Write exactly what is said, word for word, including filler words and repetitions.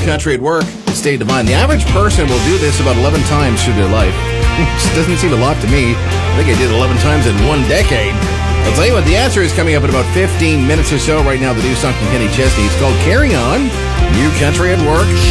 Country at Work, State of Mind. The average person will do this about eleven times through their life. Which doesn't seem a lot to me. I think I did eleven times in one decade. I'll tell you what, the answer is coming up in about fifteen minutes or so. Right now, the new song from Kenny Chesney. It's called Carry On, New Country at Work.